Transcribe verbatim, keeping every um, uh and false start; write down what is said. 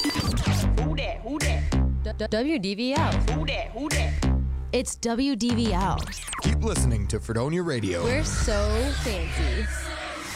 Who that? Who that? W D V L. Who that? Who that? It's W D V L. Keep listening to Fredonia Radio. We're so fancy.